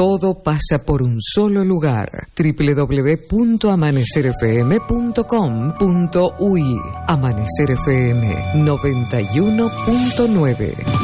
Todo pasa por un solo lugar. www.amanecerfm.com.uy. Amanecer FM 91.9.